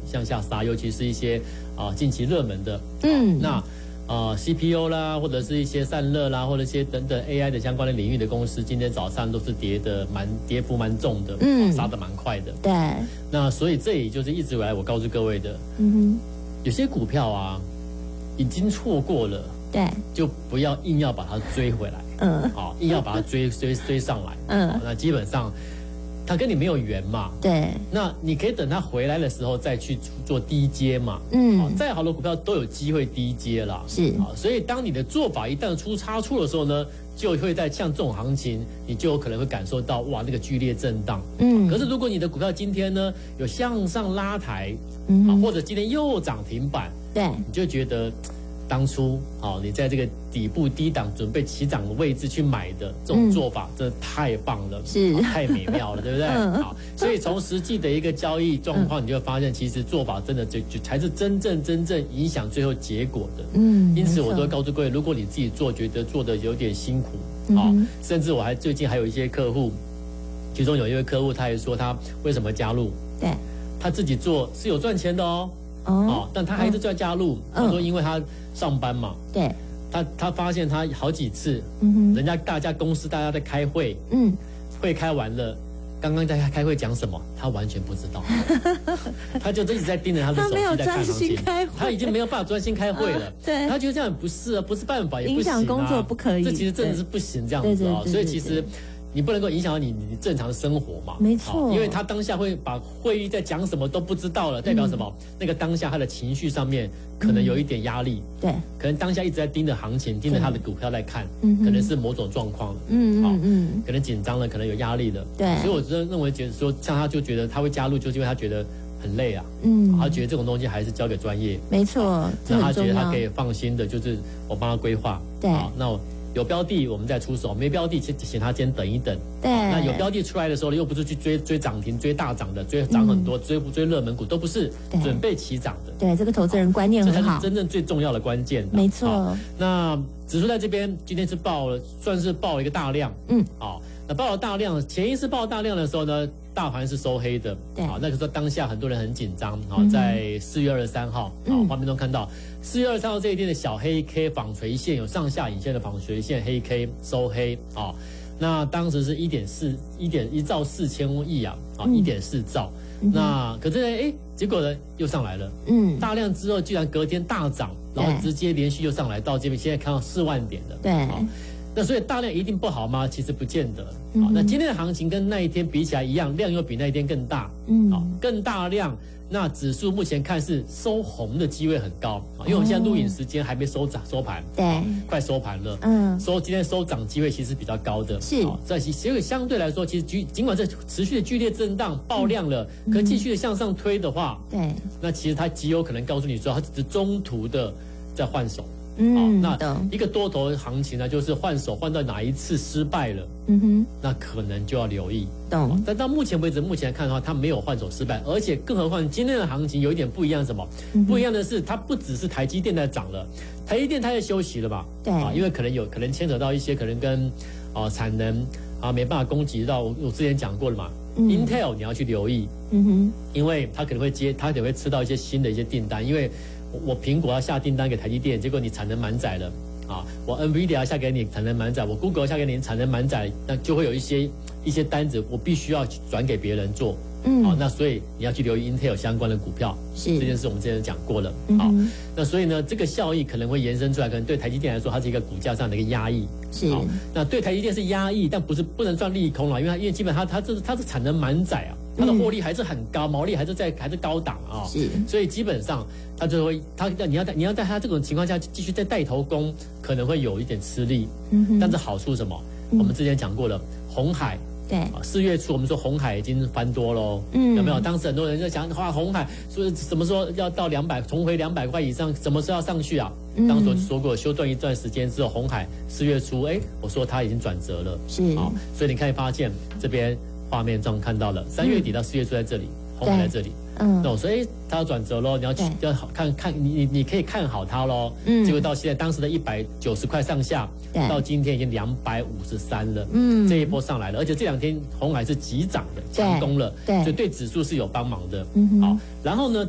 向下杀，尤其是一些近期热门的，那CPU 啦，或者是一些散热啦，或者一些等等 AI 的相关的领域的公司，今天早上都是跌幅蛮重的，杀得蛮快的。 对， 那所以这也就是一直以来我告诉各位的，有些股票啊，已经错过了， 对， 就不要硬要把它追回来，硬要把它追上来，那基本上它跟你没有缘嘛， 对， 那你可以等它回来的时候再去做低接嘛，再好的股票都有机会低接啦， 是， 所以当你的做法一旦出差错的时候呢，就会在像这种行情，你就有可能会感受到哇那个剧烈震荡，可是如果你的股票今天呢有向上拉抬，或者今天又涨停板， 对， 你就觉得当初你在这个底部低档准备起涨的位置去买的这种做法，真的太棒了， 是太美妙了，对不对？好，所以从实际的一个交易状况，你就会发现，其实做法真的就才是真正影响最后结果的。因此我都会告诉各位，如果你自己做，觉得做的有点辛苦，甚至我最近还有一些客户，其中有一位客户，他也说他为什么加入？ 对， 他自己做是有赚钱的但他还是在加入。他说，因为他上班嘛， 对， 他发现他好几次，人家公司大家在开会，会开完了，刚刚在开会讲什么，他完全不知道，他就一直在盯着他的手机在看行情，他已经没有办法专心开会了。 对， 他觉得这样不是办法，也不行， 影响工作不可以， 这其实真的是不行这样子所以其实。你不能够影响到你正常的生活嘛？ 没错， 因为他当下会把会议在讲什么都不知道了，代表什么？那个当下他的情绪上面可能有一点压力，对，可能当下一直在盯着行情，盯着他的股票在看，可能是某种状况了，可能紧张了，可能有压力了，对，所以我真的认为，觉得说像他就觉得他会加入，就是因为他觉得很累啊，他觉得这种东西还是交给专业， 没错， 那他觉得他可以放心的，就是我帮他规划，对，那有标的我们再出手，没标的请他先等一等。对，那有标的出来的时候，又不是去追涨停、追大涨的、追涨很多、追热门股，都不是，准备起涨的。对，这个投资人观念很好，这才是真正最重要的关键。没错。那指数在这边今天是算是爆了一个大量。那爆了大量，前一次爆大量的时候呢，大盘是收黑的。对，那个时候当下很多人很紧张。在4月23号，画面中看到4月23号这一天的小黑 K 纺锤线有上下影线的纺锤线黑 K 收黑那当时是1兆4000亿1.4兆。那可是结果呢又上来了。大量之后居然隔天大涨，然后直接连续又上来到这边，现在看到4万点了。对。那所以大量一定不好吗？其实不见得。那今天的行情跟那一天比起来一样，量又比那一天更大。更大量。那指数目前看是收红的机会很高，因为我们现在录影时间还没收盘，对，快收盘了。今天收涨机会其实比较高的。是。所以相对来说，其实尽管这持续的剧烈震荡爆量了，可继续的向上推的话，对，那其实它极有可能告诉你说，它只是中途的在换手。那一个多头行情呢，就是换手换到哪一次失败了，那可能就要留意。但到目前为止，目前来看的话，它没有换手失败，而且更何况今天的行情有一点不一样，什么？不一样的是，它不只是台积电在涨了，台积电它在休息了嘛？对，因为可能牵扯到一些可能跟产能没办法供给到，我之前讲过了嘛。Intel 你要去留意，因为它可能会吃到一些新的一些订单，因为我苹果要下订单给台积电，结果你产能满载了我 NVIDIA 要下给你产能满载，我 Google 要下给你产能满载，那就会有一些单子我必须要转给别人做。那所以你要去留意 Intel 相关的股票，是这件事我们之前讲过了。那所以呢，这个效益可能会延伸出来，可能对台积电来说，它是一个股价上的一个压抑。是。那对台积电是压抑，但不能算利空了，因为基本上它是产能满载它的获利还是很高，毛利还是高档是。所以基本上它就会你要在它这种情况下继续再带头攻，可能会有一点吃力。但是好处是什么？我们之前讲过了，鸿海。对，4月初我们说鸿海已经翻多喽，有没有？当时很多人在讲，哇，鸿海说什么时候要到重回200块以上，什么时候要上去啊？当时我就说过，休断一段时间之后，鸿海4月初，我说它已经转折了，是所以你可以发现这边画面上看到了，3月底到4月初在这里，鸿海在这里。那我说，它要转折喽，你要看你可以看好它喽。结果到现在当时的190块上下，到今天已经253了。这一波上来了，而且这2天鸿海是急涨的，强攻了，所以对指数是有帮忙的。好，然后呢？